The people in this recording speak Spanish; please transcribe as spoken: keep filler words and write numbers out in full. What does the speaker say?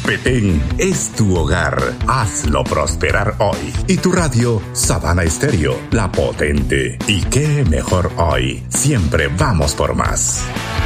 Petén es tu hogar. Hazlo prosperar hoy. Y tu radio, Sabana Estéreo, la potente. Y qué mejor hoy. Siempre vamos por más.